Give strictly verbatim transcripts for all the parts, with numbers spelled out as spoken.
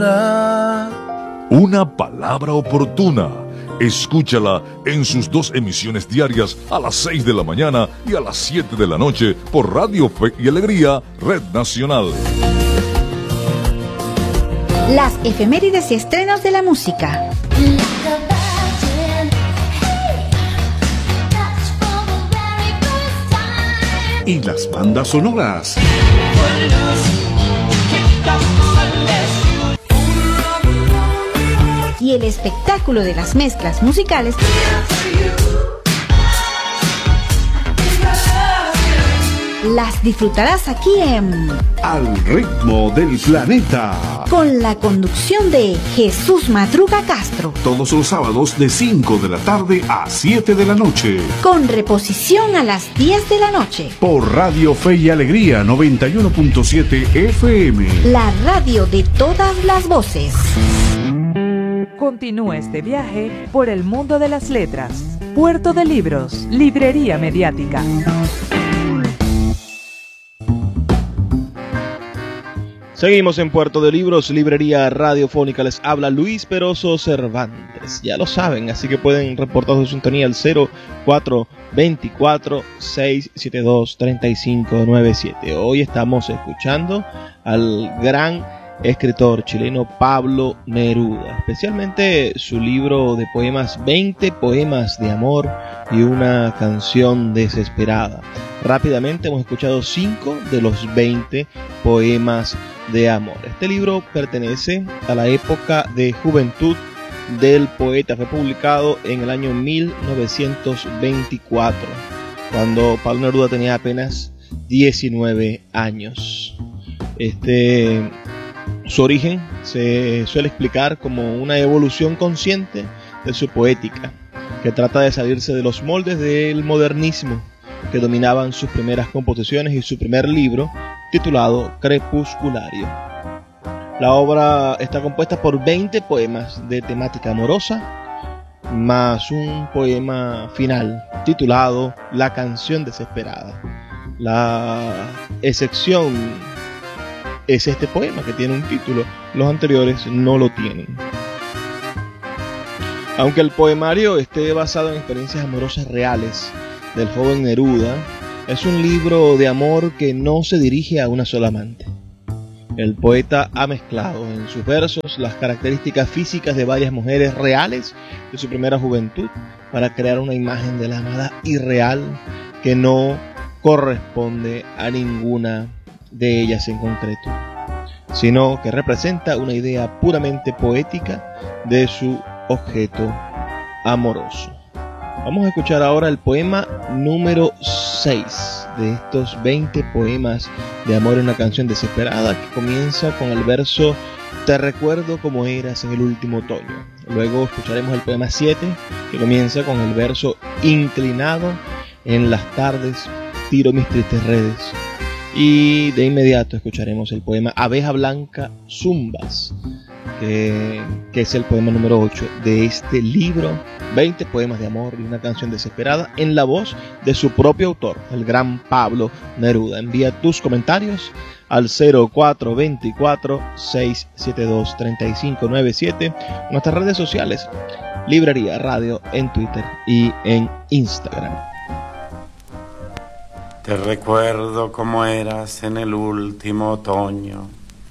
Una palabra oportuna. Escúchala en sus dos emisiones diarias a las seis de la mañana y a las siete de la noche por Radio Fe y Alegría, Red Nacional. Las efemérides y estrenos de la música. Y las bandas sonoras. Y el espectáculo de las mezclas musicales las disfrutarás aquí en Al Ritmo del Planeta, con la conducción de Jesús Madruga Castro, todos los sábados de cinco de la tarde a siete de la noche, con reposición a las diez de la noche por Radio Fe y Alegría noventa y uno punto siete F M, la radio de todas las voces. Continúa este viaje por el mundo de las letras. Puerto de Libros, Librería Mediática. Seguimos en Puerto de Libros, Librería Radiofónica. Les habla Luis Peroso Cervantes. Ya lo saben, así que pueden reportar su sintonía al cero cuatro dos cuatro, seis siete dos, tres cinco nueve siete. Hoy estamos escuchando al gran escritor chileno Pablo Neruda, especialmente su libro de poemas veinte poemas de amor y una canción desesperada. Rápidamente hemos escuchado cinco de los veinte poemas de amor. Este libro pertenece a la época de juventud del poeta. Fue publicado en el año mil novecientos veinticuatro, cuando Pablo Neruda tenía apenas diecinueve años. Este, su origen se suele explicar como una evolución consciente de su poética, que trata de salirse de los moldes del modernismo que dominaban sus primeras composiciones y su primer libro, titulado Crepusculario. La obra está compuesta por veinte poemas de temática amorosa, más un poema final titulado La canción desesperada. La excepción es este poema, que tiene un título, los anteriores no lo tienen. Aunque el poemario esté basado en experiencias amorosas reales del joven Neruda, es un libro de amor que no se dirige a una sola amante. El poeta ha mezclado en sus versos las características físicas de varias mujeres reales de su primera juventud para crear una imagen de la amada irreal que no corresponde a ninguna de ellas en concreto, sino que representa una idea puramente poética de su objeto amoroso. Vamos a escuchar ahora el poema número seis de estos veinte poemas de amor en una canción desesperada, que comienza con el verso Te recuerdo como eras en el último otoño. Luego escucharemos el poema siete, que comienza con el verso Inclinado en las tardes tiro mis tristes redes. Y de inmediato escucharemos el poema Abeja Blanca Zumbas, que, que es el poema número ocho de este libro, veinte poemas de amor y una canción desesperada, en la voz de su propio autor, el gran Pablo Neruda. Envía tus comentarios al cero cuatro dos cuatro, seis siete dos, tres cinco nueve siete, nuestras redes sociales, Librería Radio en Twitter y en Instagram. Te recuerdo como eras en el último otoño.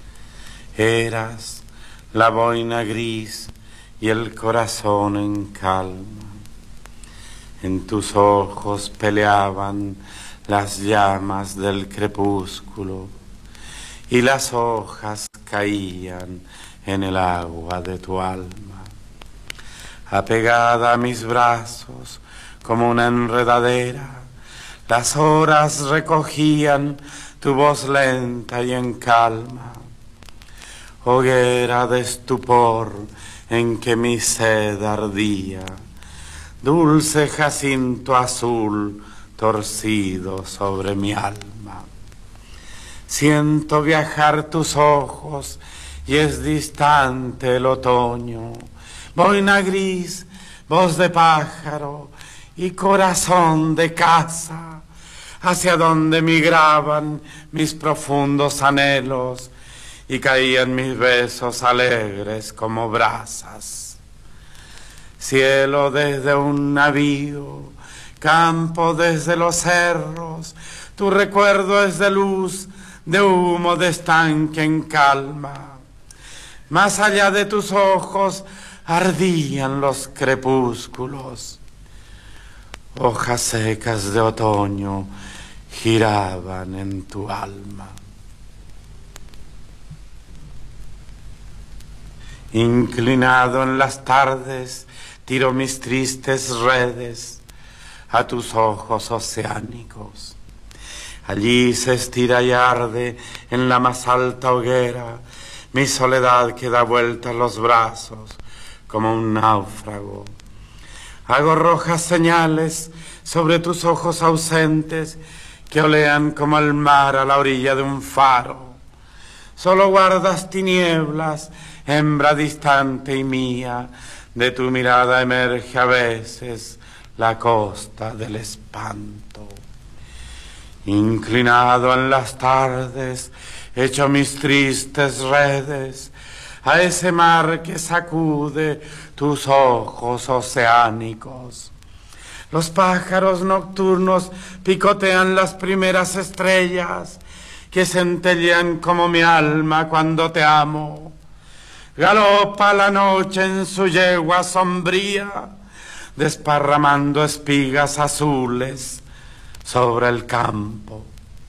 Eras la boina gris y el corazón en calma. En tus ojos peleaban las llamas del crepúsculo y las hojas caían en el agua de tu alma. Apegada a mis brazos como una enredadera, las horas recogían tu voz lenta y en calma. Hoguera de estupor en que mi sed ardía, dulce jacinto azul torcido sobre mi alma. Siento viajar tus ojos y es distante el otoño. Boina gris, voz de pájaro y corazón de casa, hacia donde migraban mis profundos anhelos y caían mis besos alegres como brasas. Cielo desde un navío, campo desde los cerros, tu recuerdo es de luz, de humo, de estanque en calma. Más allá de tus ojos ardían los crepúsculos. Hojas secas de otoño giraban en tu alma. Inclinado en las tardes, tiro mis tristes redes a tus ojos oceánicos. Allí se estira y arde en la más alta hoguera mi soledad que da vuelta a los brazos como un náufrago. Hago rojas señales sobre tus ojos ausentes que olean como el mar a la orilla de un faro. Solo guardas tinieblas, hembra distante y mía, de tu mirada emerge a veces la costa del espanto. Inclinado en las tardes, echo mis tristes redes a ese mar que sacude tus ojos oceánicos. Los pájaros nocturnos picotean las primeras estrellas que centellean como mi alma cuando te amo. Galopa la noche en su yegua sombría, desparramando espigas azules sobre el campo.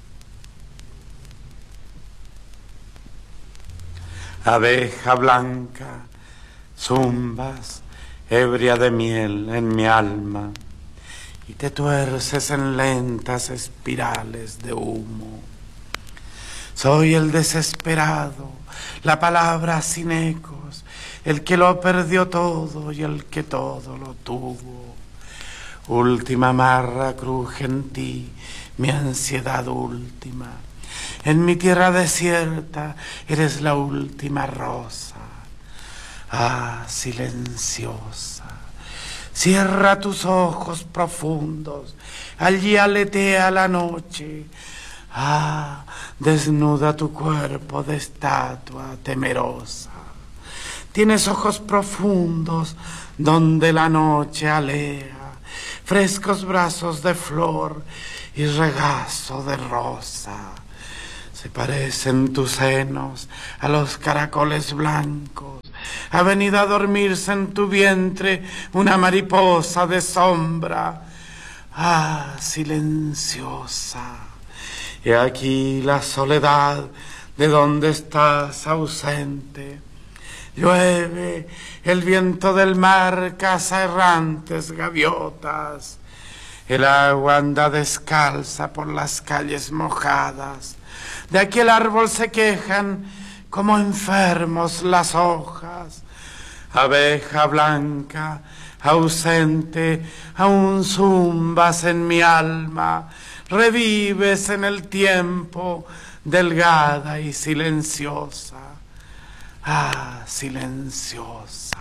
Abeja blanca, zumbas, ebria de miel en mi alma, y te tuerces en lentas espirales de humo. Soy el desesperado, la palabra sin ecos, el que lo perdió todo y el que todo lo tuvo. Última amarra cruje en ti, mi ansiedad última. En mi tierra desierta eres la última rosa. Ah, silenciosa, cierra tus ojos profundos, allí aletea la noche. Ah, desnuda tu cuerpo de estatua temerosa. Tienes ojos profundos donde la noche alea, frescos brazos de flor y regazo de rosa. Se parecen tus senos a los caracoles blancos. Ha venido a dormirse en tu vientre una mariposa de sombra. Ah, silenciosa. Y aquí la soledad de donde estás ausente. Llueve, el viento del mar caza errantes gaviotas. El agua anda descalza por las calles mojadas. De aquel árbol se quejan como enfermos las hojas. Abeja blanca, ausente, aún zumbas en mi alma. Revives en el tiempo, delgada y silenciosa. Ah, silenciosa.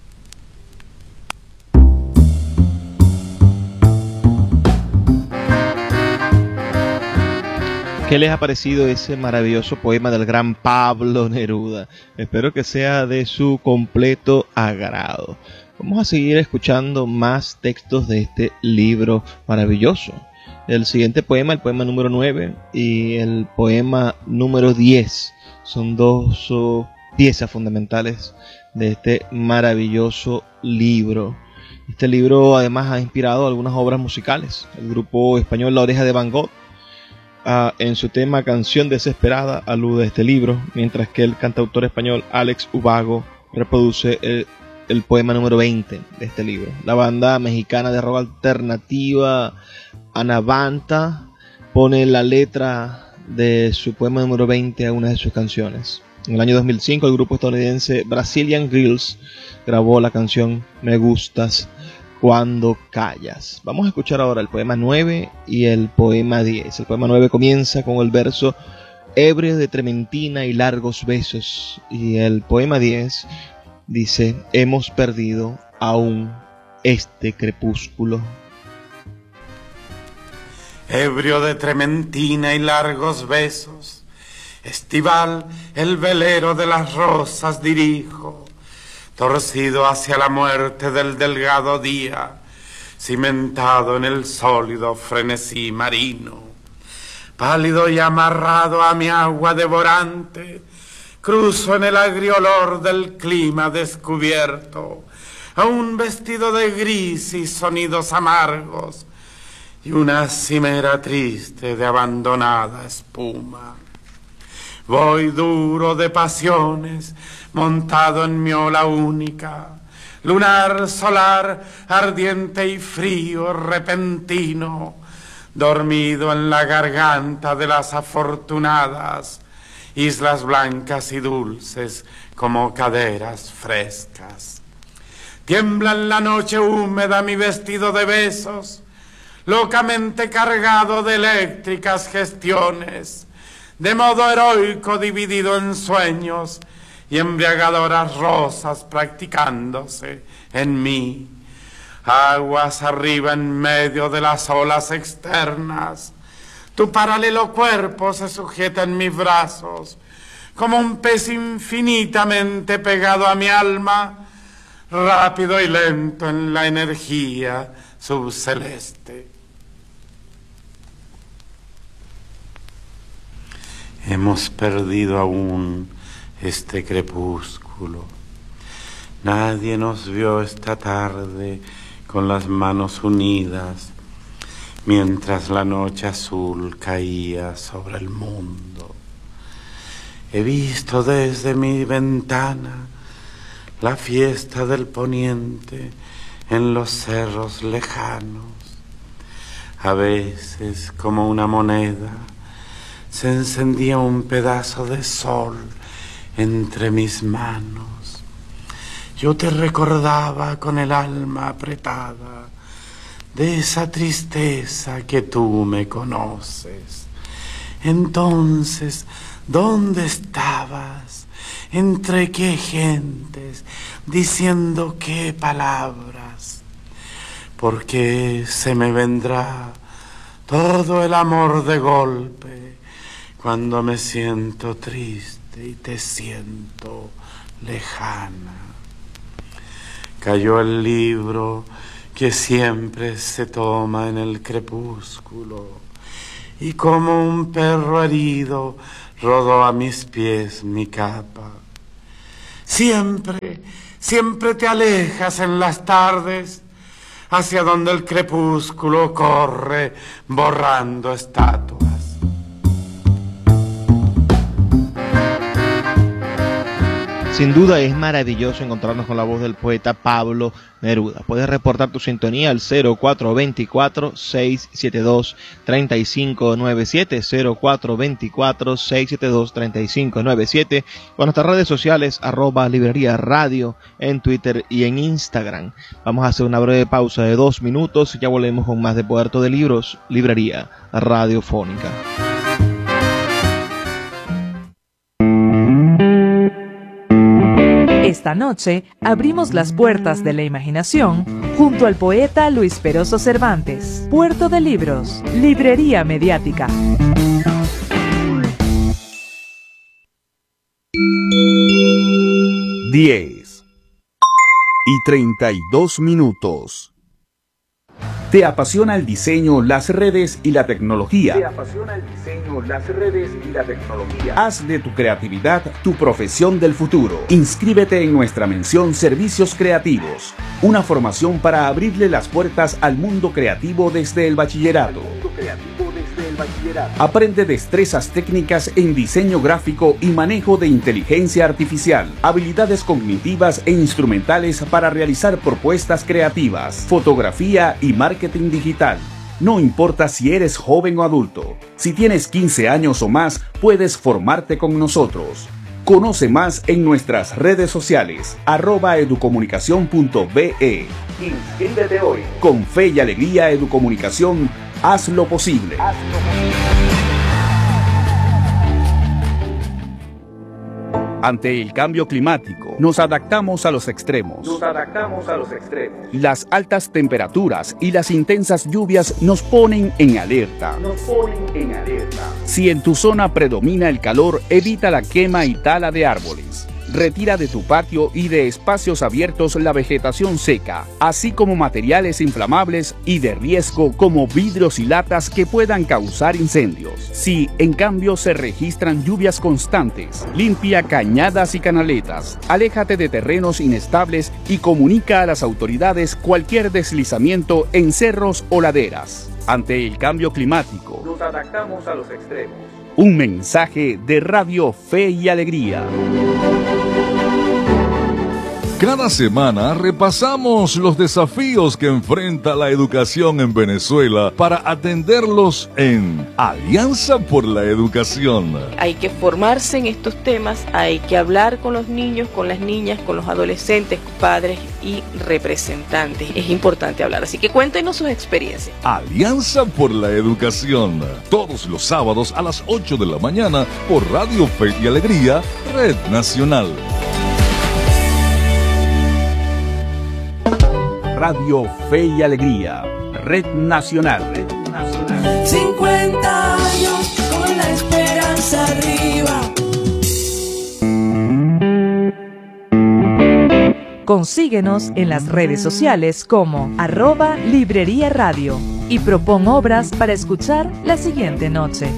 ¿Qué les ha parecido ese maravilloso poema del gran Pablo Neruda? Espero que sea de su completo agrado. Vamos a seguir escuchando más textos de este libro maravilloso. El siguiente poema, el poema número nueve y el poema número diez, son dos oh, piezas fundamentales de este maravilloso libro. Este libro además ha inspirado algunas obras musicales. El grupo español La Oreja de Van Gogh, Uh, en su tema Canción Desesperada, alude a este libro, mientras que el cantautor español Alex Ubago reproduce el, el poema número veinte de este libro. La banda mexicana de rock alternativa Anavanta pone la letra de su poema número veinte a una de sus canciones. En el año dos mil cinco, el grupo estadounidense Brazilian Grills grabó la canción Me Gustas Cuando Callas. Vamos a escuchar ahora el poema nueve y el poema diez. El poema nueve comienza con el verso ebrio de trementina y largos besos, y el poema diez dice: hemos perdido aún este crepúsculo. Ebrio de trementina y largos besos, estival el velero de las rosas dirijo, torcido hacia la muerte del delgado día, cimentado en el sólido frenesí marino. Pálido y amarrado a mi agua devorante, cruzo en el agrio olor del clima descubierto, aún vestido de gris y sonidos amargos, y una cimera triste de abandonada espuma. Voy duro de pasiones, montado en mi ola única, lunar, solar, ardiente y frío, repentino, dormido en la garganta de las afortunadas, islas blancas y dulces como caderas frescas. Tiembla en la noche húmeda mi vestido de besos, locamente cargado de eléctricas gestiones, de modo heroico dividido en sueños y embriagadoras rosas practicándose en mí. Aguas arriba en medio de las olas externas, tu paralelo cuerpo se sujeta en mis brazos, como un pez infinitamente pegado a mi alma, rápido y lento en la energía subceleste. Hemos perdido aún este crepúsculo. Nadie nos vio esta tarde con las manos unidas, mientras la noche azul caía sobre el mundo. He visto desde mi ventana la fiesta del poniente en los cerros lejanos. A veces, como una moneda, se encendía un pedazo de sol entre mis manos. Yo te recordaba con el alma apretada de esa tristeza que tú me conoces. Entonces, ¿dónde estabas? ¿Entre qué gentes? ¿Diciendo qué palabras? Porque se me vendrá todo el amor de golpe cuando me siento triste y te siento lejana. Cayó el libro que siempre se toma en el crepúsculo, y como un perro herido rodó a mis pies mi capa. Siempre, siempre te alejas en las tardes hacia donde el crepúsculo corre borrando estatuas. Sin duda es maravilloso encontrarnos con la voz del poeta Pablo Neruda. Puedes reportar tu sintonía al cero cuatro dos cuatro, seis siete dos, tres cinco nueve siete, cero cuatro dos cuatro, seis siete dos, tres cinco nueve siete, o en nuestras redes sociales, arroba librería radio, en Twitter y en Instagram. Vamos a hacer una breve pausa de dos minutos y ya volvemos con más de Puerto de Libros, Librería Radiofónica. Esta noche abrimos las puertas de la imaginación junto al poeta Luis Peroso Cervantes. Puerto de Libros, Librería Mediática. diez y treinta y dos minutos. ¿Te apasiona el diseño, las redes y la tecnología? ¿Te apasiona el diseño, las redes y la tecnología? Haz de tu creatividad tu profesión del futuro. Inscríbete en nuestra mención Servicios Creativos, una formación para abrirle las puertas al mundo creativo desde el bachillerato. Aprende destrezas técnicas en diseño gráfico y manejo de inteligencia artificial, habilidades cognitivas e instrumentales para realizar propuestas creativas, fotografía y marketing digital. No importa si eres joven o adulto, si tienes quince años o más, puedes formarte con nosotros. Conoce más en nuestras redes sociales, arroba educomunicación punto be. Inscríbete hoy. Con fe y alegría, Educomunicación, haz lo posible. Haz lo posible. Ante el cambio climático, nos adaptamos a los extremos. Nos adaptamos a los extremos. Las altas temperaturas y las intensas lluvias nos ponen en alerta. Nos ponen en alerta. Si en tu zona predomina el calor, evita la quema y tala de árboles. Retira de tu patio y de espacios abiertos la vegetación seca, así como materiales inflamables y de riesgo como vidrios y latas que puedan causar incendios. Si, en cambio, se registran lluvias constantes, limpia cañadas y canaletas, aléjate de terrenos inestables y comunica a las autoridades cualquier deslizamiento en cerros o laderas. Ante el cambio climático, nos adaptamos a los extremos. Un mensaje de Radio Fe y Alegría. Cada semana repasamos los desafíos que enfrenta la educación en Venezuela para atenderlos en Alianza por la Educación. Hay que formarse en estos temas, hay que hablar con los niños, con las niñas, con los adolescentes, padres y representantes. Es importante hablar, así que cuéntenos sus experiencias. Alianza por la Educación, todos los sábados a las ocho de la mañana por Radio Fe y Alegría, Red Nacional. Radio Fe y Alegría, Red Nacional. Red Nacional. cincuenta años con la esperanza arriba. Consíguenos en las redes sociales como arroba Librería Radio y propon obras para escuchar la siguiente noche.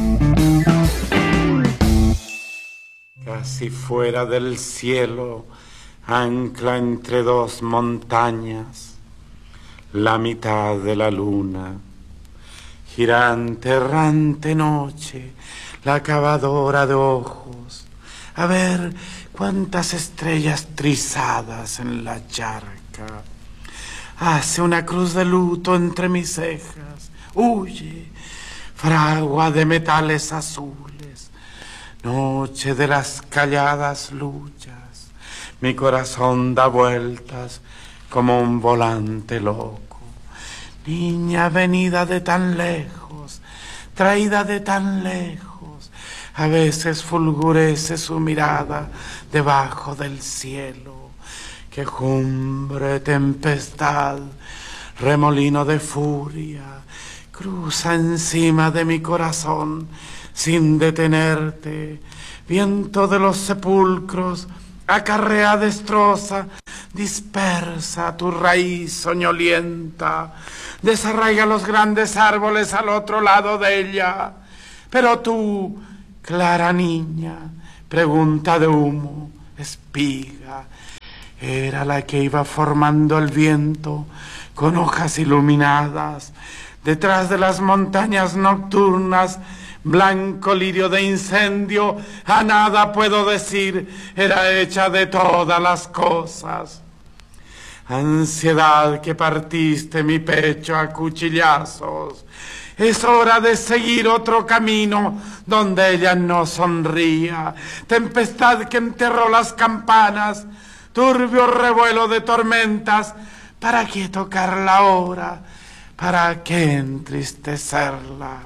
Casi fuera del cielo, ancla entre dos montañas, la mitad de la luna, girante, errante noche, la cavadora de ojos, a ver cuántas estrellas trizadas en la charca, hace una cruz de luto entre mis cejas, huye, fragua de metales azules, noche de las calladas luchas. Mi corazón da vueltas como un volante loco. Niña venida de tan lejos, traída de tan lejos, a veces fulgurece su mirada debajo del cielo. Quejumbre, tempestad, remolino de furia, cruza encima de mi corazón sin detenerte. Viento de los sepulcros, acarrea, destroza, dispersa tu raíz soñolienta, desarraiga los grandes árboles al otro lado de ella. Pero tú, clara niña, pregunta de humo, espiga, era la que iba formando el viento con hojas iluminadas, detrás de las montañas nocturnas, blanco lirio de incendio, a nada puedo decir, era hecha de todas las cosas. Ansiedad que partiste mi pecho a cuchillazos, es hora de seguir otro camino donde ella no sonría. Tempestad que enterró las campanas, turbio revuelo de tormentas, ¿para qué tocarla ahora? ¿Para qué entristecerla?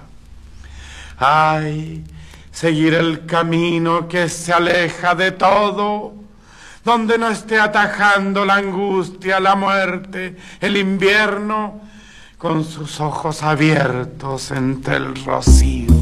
Ay, seguir el camino que se aleja de todo, donde no esté atajando la angustia, la muerte, el invierno, con sus ojos abiertos entre el rocío.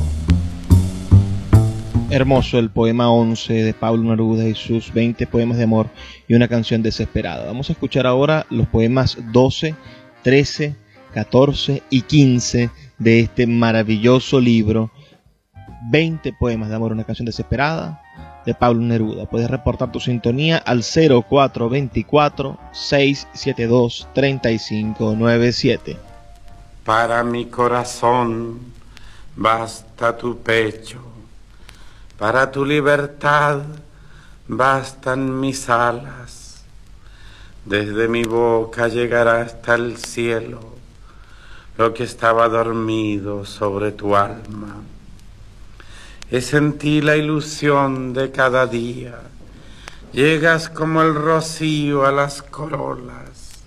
Hermoso el poema once de Pablo Neruda y sus veinte poemas de amor y una canción desesperada. Vamos a escuchar ahora los poemas doce, trece, catorce y quince de este maravilloso libro, veinte poemas de amor, una canción desesperada, de Pablo Neruda. Puedes reportar tu sintonía al cero cuatro veinticuatro, seiscientos setenta y dos, treinta y cinco noventa y siete. Para mi corazón basta tu pecho, para tu libertad bastan mis alas, desde mi boca llegará hasta el cielo lo que estaba dormido sobre tu alma. Es en ti la ilusión de cada día, llegas como el rocío a las corolas,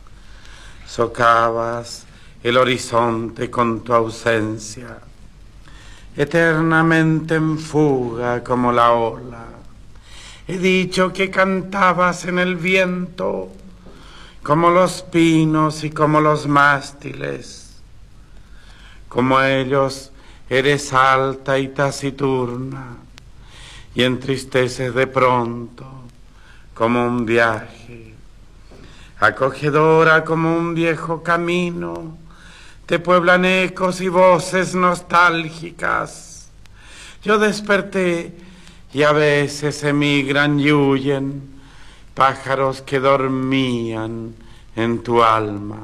socavas el horizonte con tu ausencia, eternamente en fuga como la ola, He dicho que cantabas en el viento, como los pinos y como los mástiles. Como ellos eres alta y taciturna, y entristeces de pronto como un viaje. Acogedora como un viejo camino, te pueblan ecos y voces nostálgicas. Yo desperté y a veces emigran y huyen pájaros que dormían en tu alma.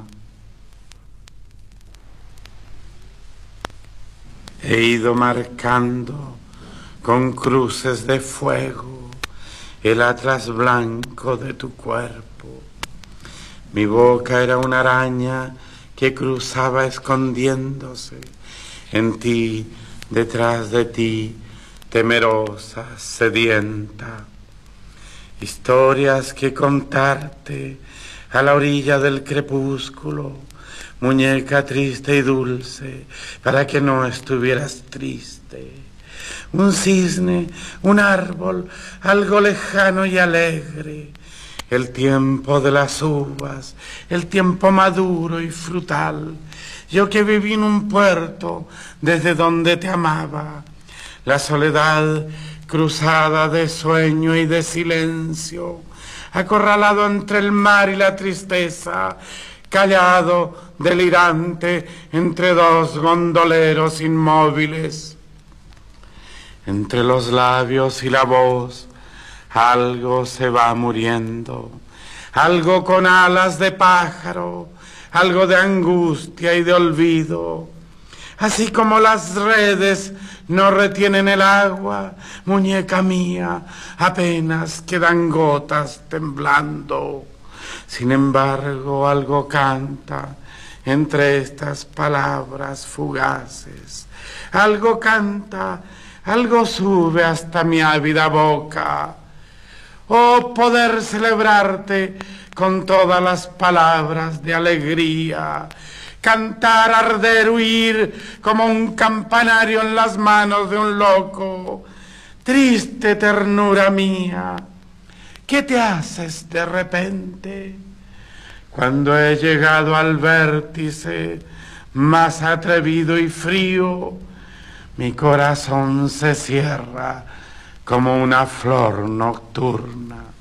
He ido marcando con cruces de fuego el atlas blanco de tu cuerpo. Mi boca era una araña que cruzaba escondiéndose en ti, detrás de ti, temerosa, sedienta. Historias que contarte a la orilla del crepúsculo, muñeca triste y dulce, para que no estuvieras triste. Un cisne, un árbol, algo lejano y alegre. El tiempo de las uvas, el tiempo maduro y frutal. Yo que viví en un puerto desde donde te amaba. La soledad cruzada de sueño y de silencio. Acorralado entre el mar y la tristeza. Callado, delirante, entre dos gondoleros inmóviles. Entre los labios y la voz, algo se va muriendo, algo con alas de pájaro, algo de angustia y de olvido. Así como las redes no retienen el agua, muñeca mía, apenas quedan gotas temblando. Sin embargo, algo canta entre estas palabras fugaces. Algo canta, algo sube hasta mi ávida boca. Oh, poder celebrarte con todas las palabras de alegría. Cantar, arder, huir como un campanario en las manos de un loco. Triste ternura mía, ¿qué te haces de repente? Cuando he llegado al vértice más atrevido y frío, mi corazón se cierra como una flor nocturna.